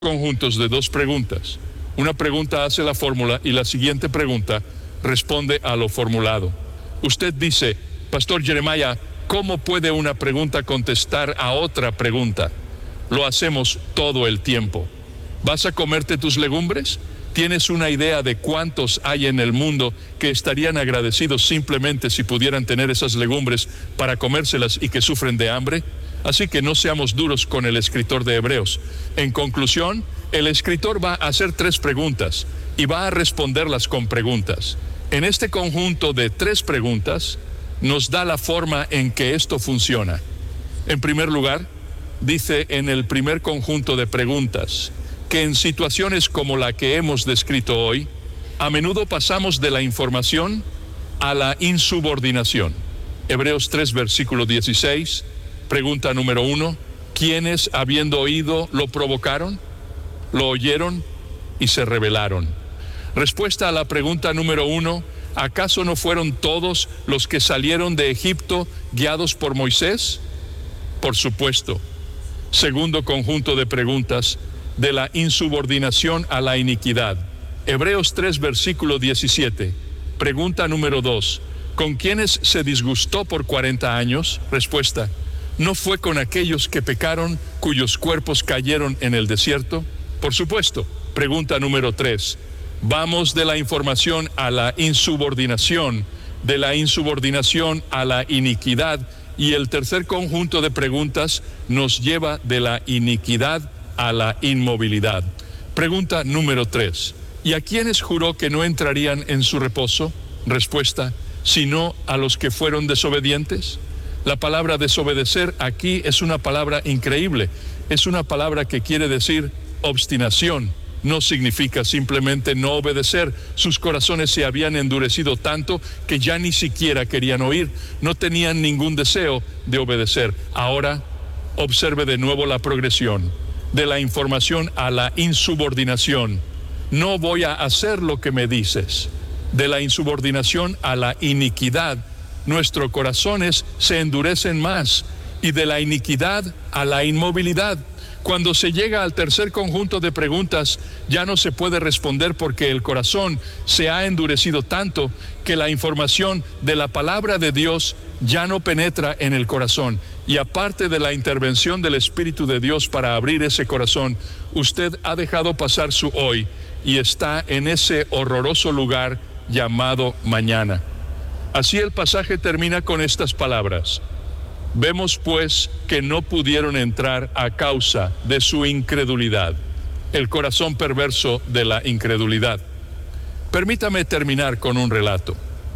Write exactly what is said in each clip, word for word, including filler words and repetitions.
conjuntos de dos preguntas. Una pregunta hace la fórmula y la siguiente pregunta responde a lo formulado. Usted dice, Pastor Jeremiah, ¿cómo puede una pregunta contestar a otra pregunta? Lo hacemos todo el tiempo. ¿Vas a comerte tus legumbres? ¿Tienes una idea de cuántos hay en el mundo que estarían agradecidos simplemente si pudieran tener esas legumbres para comérselas y que sufren de hambre? Así que no seamos duros con el escritor de Hebreos. En conclusión, el escritor va a hacer tres preguntas y va a responderlas con preguntas. En este conjunto de tres preguntas nos da la forma en que esto funciona. En primer lugar, dice en el primer conjunto de preguntas que en situaciones como la que hemos descrito hoy, a menudo pasamos de la información a la insubordinación. Hebreos tres, versículo dieciséis, pregunta número uno, ¿quiénes habiendo oído lo provocaron? Lo oyeron y se rebelaron. Respuesta a la pregunta número uno, ¿acaso no fueron todos los que salieron de Egipto guiados por Moisés? Por supuesto. Segundo conjunto de preguntas, de la insubordinación a la iniquidad. Hebreos tres, versículo diecisiete. Pregunta número dos, ¿con quiénes se disgustó por cuarenta años? Respuesta, ¿no fue con aquellos que pecaron, cuyos cuerpos cayeron en el desierto? Por supuesto. Pregunta número tres. Vamos de la información a la insubordinación, de la insubordinación a la iniquidad, y el tercer conjunto de preguntas nos lleva de la iniquidad a la inmovilidad. Pregunta número tres. ¿Y a quiénes juró que no entrarían en su reposo? Respuesta, sino a los que fueron desobedientes. La palabra desobedecer aquí es una palabra increíble. Es una palabra que quiere decir obstinación. No significa simplemente no obedecer. Sus corazones se habían endurecido tanto que ya ni siquiera querían oír. No tenían ningún deseo de obedecer. Ahora, observe de nuevo la progresión de la información a la insubordinación. No voy a hacer lo que me dices. De la insubordinación a la iniquidad. Nuestros corazones se endurecen más, y de la iniquidad a la inmovilidad. Cuando se llega al tercer conjunto de preguntas, ya no se puede responder porque el corazón se ha endurecido tanto que la información de la palabra de Dios ya no penetra en el corazón. Y aparte de la intervención del Espíritu de Dios para abrir ese corazón, usted ha dejado pasar su hoy y está en ese horroroso lugar llamado mañana. Así el pasaje termina con estas palabras. Vemos pues que no pudieron entrar a causa de su incredulidad, el corazón perverso de la incredulidad. Permítame terminar con un relato.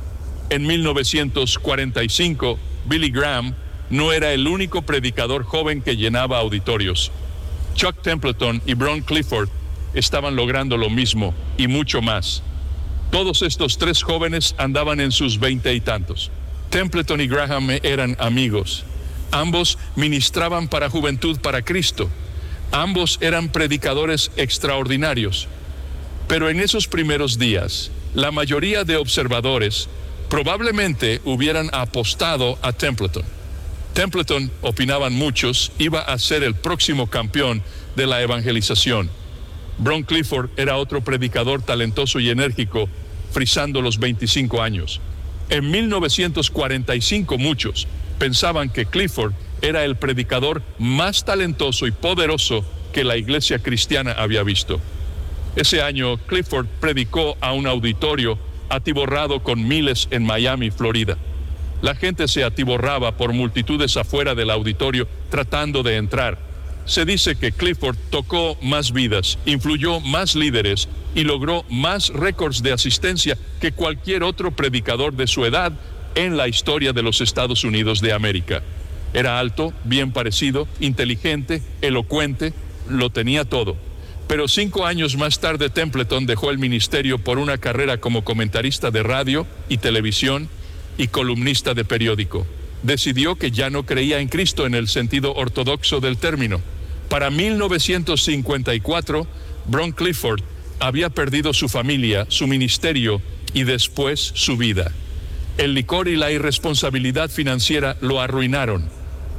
En mil novecientos cuarenta y cinco, Billy Graham no era el único predicador joven que llenaba auditorios. Chuck Templeton y Bron Clifford estaban logrando lo mismo y mucho más. Todos estos tres jóvenes andaban en sus veinte y tantos. Templeton y Graham eran amigos. Ambos ministraban para Juventud para Cristo. Ambos eran predicadores extraordinarios. Pero en esos primeros días, la mayoría de observadores probablemente hubieran apostado a Templeton. Templeton, opinaban muchos, iba a ser el próximo campeón de la evangelización. Bron Clifford era otro predicador talentoso y enérgico, frisando los veinticinco años. En mil novecientos cuarenta y cinco muchos pensaban que Clifford era el predicador más talentoso y poderoso que la iglesia cristiana había visto. Ese año Clifford predicó a un auditorio atiborrado con miles en Miami, Florida. La gente se atiborraba por multitudes afuera del auditorio tratando de entrar. Se dice que Clifford tocó más vidas, influyó más líderes y logró más récords de asistencia que cualquier otro predicador de su edad en la historia de los Estados Unidos de América. Era alto, bien parecido, inteligente, elocuente, lo tenía todo. Pero cinco años más tarde Templeton dejó el ministerio por una carrera como comentarista de radio y televisión y columnista de periódico. Decidió que ya no creía en Cristo en el sentido ortodoxo del término. Para mil novecientos cincuenta y cuatro, Bron Clifford había perdido su familia, su ministerio y después su vida. El licor y la irresponsabilidad financiera lo arruinaron.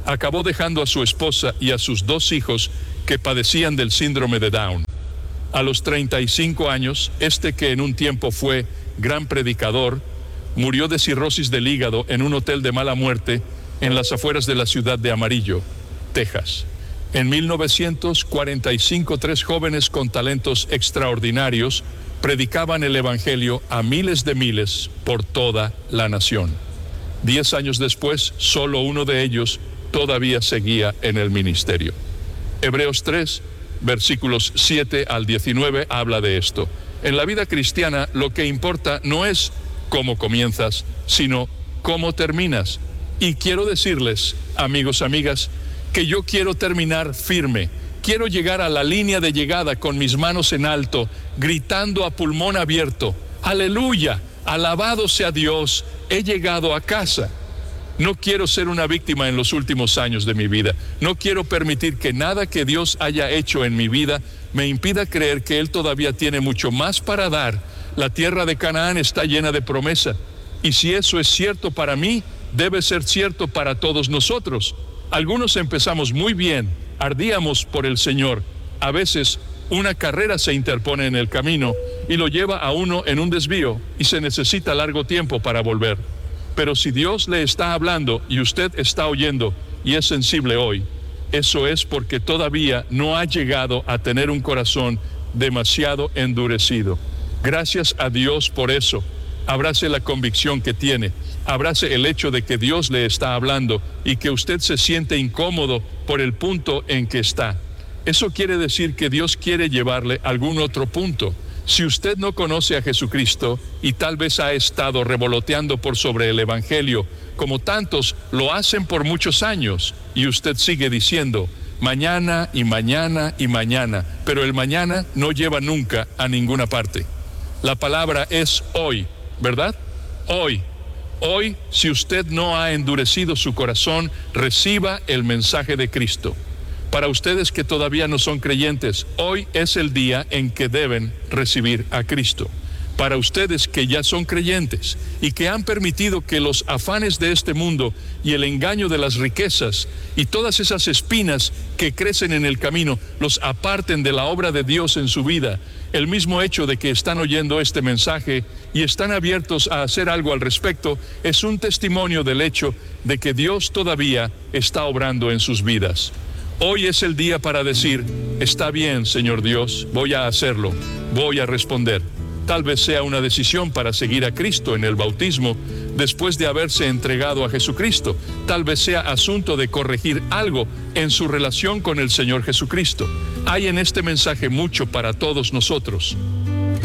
Acabó dejando a su esposa y a sus dos hijos que padecían del síndrome de Down. A los treinta y cinco años, este que en un tiempo fue gran predicador, murió de cirrosis del hígado en un hotel de mala muerte en las afueras de la ciudad de Amarillo, Texas. En mil novecientos cuarenta y cinco, tres jóvenes con talentos extraordinarios predicaban el Evangelio a miles de miles por toda la nación. Diez años después, solo uno de ellos todavía seguía en el ministerio. Hebreos tres, versículos siete al diecinueve, habla de esto. En la vida cristiana, lo que importa no es cómo comienzas, sino cómo terminas. Y quiero decirles, amigos, amigas, que yo quiero terminar firme. Quiero llegar a la línea de llegada con mis manos en alto, gritando a pulmón abierto: ¡Aleluya! ¡Alabado sea Dios! He llegado a casa. No quiero ser una víctima en los últimos años de mi vida. No quiero permitir que nada que Dios haya hecho en mi vida me impida creer que Él todavía tiene mucho más para dar. La tierra de Canaán está llena de promesa. Y si eso es cierto para mí, debe ser cierto para todos nosotros. Algunos empezamos muy bien, ardíamos por el Señor. A veces una carrera se interpone en el camino y lo lleva a uno en un desvío y se necesita largo tiempo para volver. Pero si Dios le está hablando y usted está oyendo y es sensible hoy, eso es porque todavía no ha llegado a tener un corazón demasiado endurecido. Gracias a Dios por eso. Abrace la convicción que tiene. Abrace el hecho de que Dios le está hablando y que usted se siente incómodo por el punto en que está. Eso quiere decir que Dios quiere llevarle a algún otro punto. Si usted no conoce a Jesucristo y tal vez ha estado revoloteando por sobre el Evangelio, como tantos lo hacen por muchos años, y usted sigue diciendo mañana y mañana y mañana, pero el mañana no lleva nunca a ninguna parte. La palabra es hoy, ¿verdad? Hoy. Hoy, si usted no ha endurecido su corazón, reciba el mensaje de Cristo. Para ustedes que todavía no son creyentes, hoy es el día en que deben recibir a Cristo. Para ustedes que ya son creyentes y que han permitido que los afanes de este mundo y el engaño de las riquezas y todas esas espinas que crecen en el camino los aparten de la obra de Dios en su vida, el mismo hecho de que están oyendo este mensaje y están abiertos a hacer algo al respecto es un testimonio del hecho de que Dios todavía está obrando en sus vidas. Hoy es el día para decir: está bien, Señor Dios, voy a hacerlo, voy a responder. Tal vez sea una decisión para seguir a Cristo en el bautismo después de haberse entregado a Jesucristo. Tal vez sea asunto de corregir algo en su relación con el Señor Jesucristo. Hay en este mensaje mucho para todos nosotros.